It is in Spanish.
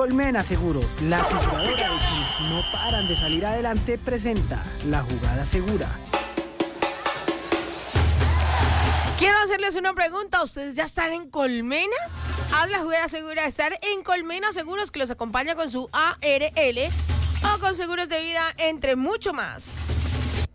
Colmena Seguros, la aseguradora de quienes no paran de salir adelante, presenta La Jugada Segura. Quiero hacerles una pregunta. ¿Ustedes ya están en Colmena? Haz la jugada segura de estar en Colmena Seguros, que los acompaña con su ARL o con seguros de vida, entre mucho más.